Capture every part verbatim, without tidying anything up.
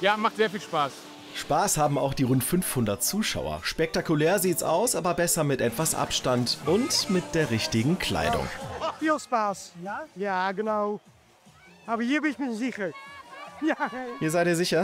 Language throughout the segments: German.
Ja, macht sehr viel Spaß. Spaß haben auch die rund fünfhundert Zuschauer. Spektakulär sieht's aus, aber besser mit etwas Abstand und mit der richtigen Kleidung. Viel Spaß. Ja? Ja, genau. Aber hier bin ich mir sicher. Ja. Hier seid ihr sicher?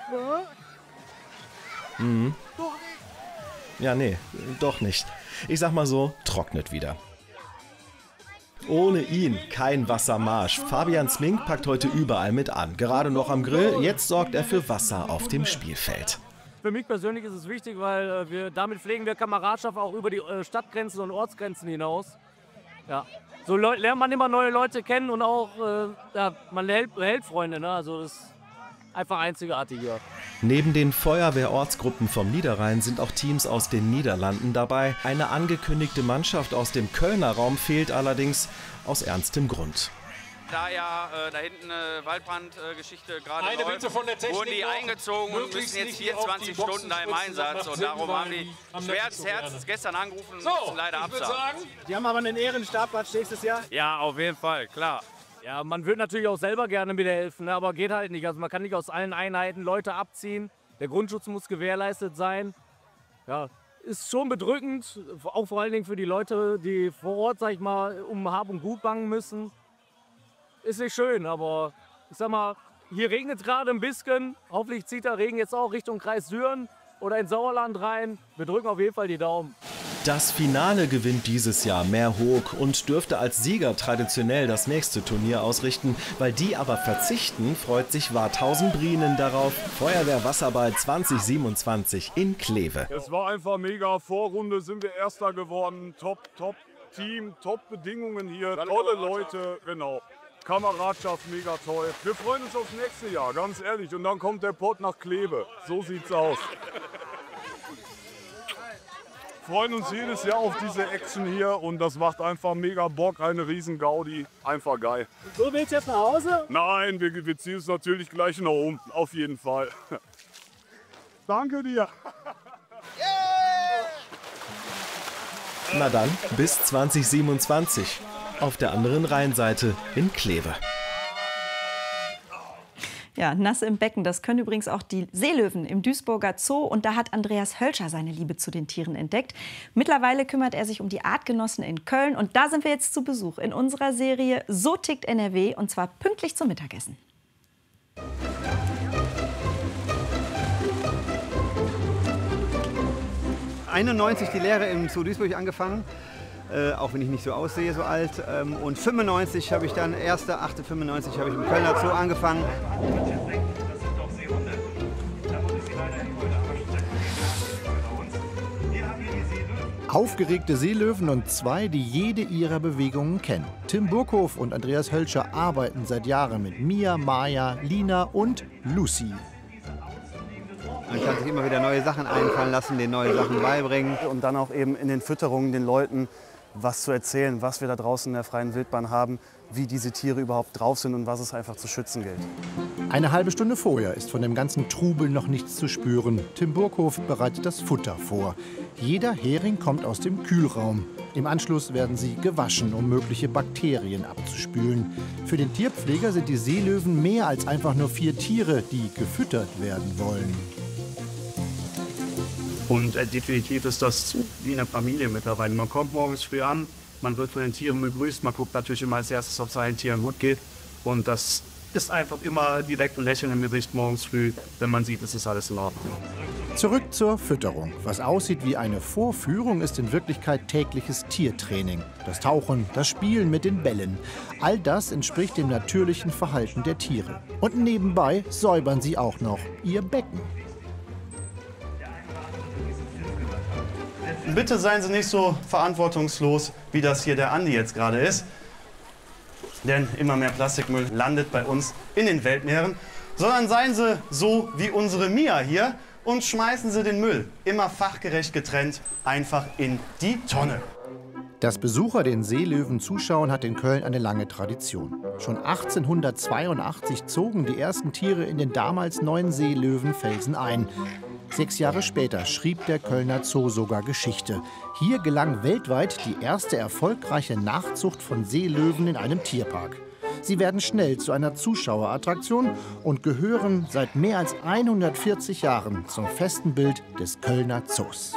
Mhm. Ja, nee, doch nicht. Ich sag mal so, trocknet wieder. Ohne ihn kein Wassermarsch. Fabian Smink packt heute überall mit an. Gerade noch am Grill, jetzt sorgt er für Wasser auf dem Spielfeld. Für mich persönlich ist es wichtig, weil äh, wir, damit pflegen wir Kameradschaft auch über die äh, Stadtgrenzen und Ortsgrenzen hinaus. Ja. So Leu- lernt man immer neue Leute kennen und auch äh, ja, man hält, hält Freunde. Ne? Also das ist einfach einzigartig hier. Neben den Feuerwehrortsgruppen vom Niederrhein sind auch Teams aus den Niederlanden dabei. Eine angekündigte Mannschaft aus dem Kölner Raum fehlt allerdings aus ernstem Grund. Da ja äh, da hinten eine Waldbrandgeschichte äh, gerade Eine läuft, Bitte von der Technik wurden die noch, eingezogen und müssen jetzt vierundzwanzig Stunden da im Einsatz. Und darum haben die schweres Herz gestern angerufen und So, müssen leider ich würde absagen. sagen, Die haben aber einen Ehrenstabplatz nächstes Jahr. Ja, auf jeden Fall, klar. Ja, man würde natürlich auch selber gerne mithelfen, ne? Aber geht halt nicht. Also man kann nicht aus allen Einheiten Leute abziehen. Der Grundschutz muss gewährleistet sein. Ja, ist schon bedrückend, auch vor allen Dingen für die Leute, die vor Ort, sag ich mal, um Hab und Gut bangen müssen. Ist nicht schön, aber ich sag mal, hier regnet es gerade ein bisschen. Hoffentlich zieht der Regen jetzt auch Richtung Kreis Düren oder ins Sauerland rein. Wir drücken auf jeden Fall die Daumen. Das Finale gewinnt dieses Jahr Meerhoek und dürfte als Sieger traditionell das nächste Turnier ausrichten. Weil die aber verzichten, freut sich Warthausen-Brienen darauf. Feuerwehr Wasserball zwanzig siebenundzwanzig in Kleve. Es war einfach mega. Vorrunde sind wir Erster geworden. Top, top Team, top Bedingungen hier. Tolle Leute, genau. Kameradschaft mega toll. Wir freuen uns aufs nächste Jahr, ganz ehrlich. Und dann kommt der Pott nach Kleve. So sieht's aus. Freuen uns jedes Jahr auf diese Action hier und das macht einfach mega Bock, eine riesen Gaudi, einfach geil. So willst du jetzt nach Hause? Nein, wir, wir ziehen es natürlich gleich nach oben, auf jeden Fall. Danke dir. Na dann, bis zwanzig siebenundzwanzig. Auf der anderen Rheinseite in Kleve. Ja, nass im Becken, das können übrigens auch die Seelöwen im Duisburger Zoo. Und da hat Andreas Hölscher seine Liebe zu den Tieren entdeckt. Mittlerweile kümmert er sich um die Artgenossen in Köln. Und da sind wir jetzt zu Besuch in unserer Serie So tickt N R W. Und zwar pünktlich zum Mittagessen. einundneunzig die Lehre im Zoo Duisburg angefangen. Äh, auch wenn ich nicht so aussehe, so alt. Ähm, und fünfundneunzig habe ich dann, erster achter fünfundneunzig habe ich im Kölner Zoo angefangen. Aufgeregte Seelöwen und zwei, die jede ihrer Bewegungen kennen. Tim Burkhoff und Andreas Hölscher arbeiten seit Jahren mit Mia, Maya, Lina und Lucy. Man kann sich immer wieder neue Sachen einfallen lassen, den neue Sachen beibringen. Und dann auch eben in den Fütterungen den Leuten was zu erzählen, was wir da draußen in der freien Wildbahn haben, wie diese Tiere überhaupt drauf sind und was es einfach zu schützen gilt. Eine halbe Stunde vorher ist von dem ganzen Trubel noch nichts zu spüren. Tim Burkhoff bereitet das Futter vor. Jeder Hering kommt aus dem Kühlraum. Im Anschluss werden sie gewaschen, um mögliche Bakterien abzuspülen. Für den Tierpfleger sind die Seelöwen mehr als einfach nur vier Tiere, die gefüttert werden wollen. Und äh, definitiv ist das wie eine Familie mittlerweile. Man kommt morgens früh an, man wird von den Tieren begrüßt, man guckt natürlich immer als erstes, ob es seinen Tieren gut geht. Und das ist einfach immer direkt ein Lächeln im Gesicht morgens früh, wenn man sieht, es ist alles in Ordnung. Zurück zur Fütterung. Was aussieht wie eine Vorführung, ist in Wirklichkeit tägliches Tiertraining. Das Tauchen, das Spielen mit den Bällen. All das entspricht dem natürlichen Verhalten der Tiere. Und nebenbei säubern sie auch noch ihr Becken. Bitte seien Sie nicht so verantwortungslos, wie das hier der Andi jetzt gerade ist. Denn immer mehr Plastikmüll landet bei uns in den Weltmeeren. Sondern seien Sie so wie unsere Mia hier und schmeißen Sie den Müll immer fachgerecht getrennt einfach in die Tonne. Dass Besucher den Seelöwen zuschauen, hat in Köln eine lange Tradition. Schon achtzehnhundertzweiundachtzig zogen die ersten Tiere in den damals neuen Seelöwenfelsen ein. Sechs Jahre später schrieb der Kölner Zoo sogar Geschichte. Hier gelang weltweit die erste erfolgreiche Nachzucht von Seelöwen in einem Tierpark. Sie werden schnell zu einer Zuschauerattraktion und gehören seit mehr als hundertvierzig Jahren zum festen Bild des Kölner Zoos.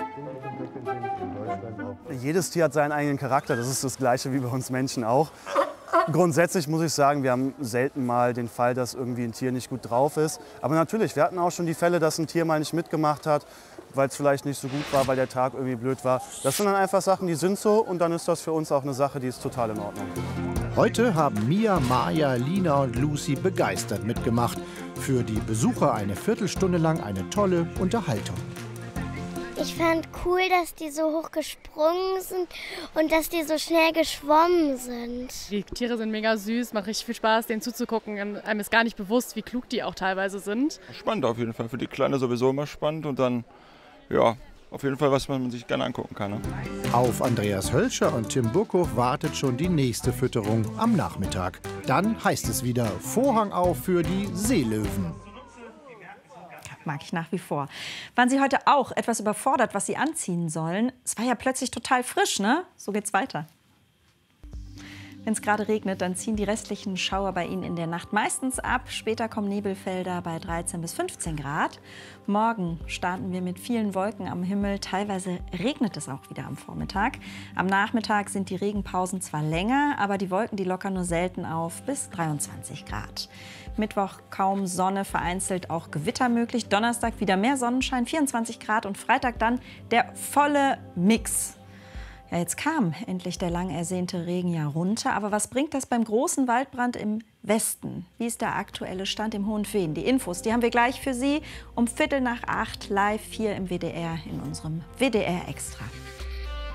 Jedes Tier hat seinen eigenen Charakter, das ist das Gleiche wie bei uns Menschen auch. Grundsätzlich muss ich sagen, wir haben selten mal den Fall, dass irgendwie ein Tier nicht gut drauf ist. Aber natürlich, wir hatten auch schon die Fälle, dass ein Tier mal nicht mitgemacht hat, weil es vielleicht nicht so gut war, weil der Tag irgendwie blöd war. Das sind dann einfach Sachen, die sind so und dann ist das für uns auch eine Sache, die ist total in Ordnung. Heute haben Mia, Maja, Lina und Lucy begeistert mitgemacht. Für die Besucher eine Viertelstunde lang eine tolle Unterhaltung. Ich fand cool, dass die so hoch gesprungen sind und dass die so schnell geschwommen sind. Die Tiere sind mega süß, macht richtig viel Spaß, denen zuzugucken. Einem ist gar nicht bewusst, wie klug die auch teilweise sind. Spannend auf jeden Fall, für die Kleine sowieso immer spannend und dann, ja, auf jeden Fall, was man sich gerne angucken kann. Ne? Auf Andreas Hölscher und Tim Burkhoff wartet schon die nächste Fütterung am Nachmittag. Dann heißt es wieder Vorhang auf für die Seelöwen. Mag ich nach wie vor. Waren Sie heute auch etwas überfordert, was Sie anziehen sollen? Es war ja plötzlich total frisch, ne? So geht's weiter. Wenn es gerade regnet, dann ziehen die restlichen Schauer bei Ihnen in der Nacht meistens ab. Später kommen Nebelfelder bei dreizehn bis fünfzehn Grad. Morgen starten wir mit vielen Wolken am Himmel. Teilweise regnet es auch wieder am Vormittag. Am Nachmittag sind die Regenpausen zwar länger, aber die Wolken, die lockern nur selten auf, bis dreiundzwanzig Grad. Mittwoch kaum Sonne, vereinzelt auch Gewitter möglich. Donnerstag wieder mehr Sonnenschein, vierundzwanzig Grad. Und Freitag dann der volle Mix. Ja, jetzt kam endlich der lang ersehnte Regen ja runter. Aber was bringt das beim großen Waldbrand im Westen? Wie ist der aktuelle Stand im Hohenfehn? Die Infos, die haben wir gleich für Sie um Viertel nach acht live hier im W D R in unserem W D R Extra.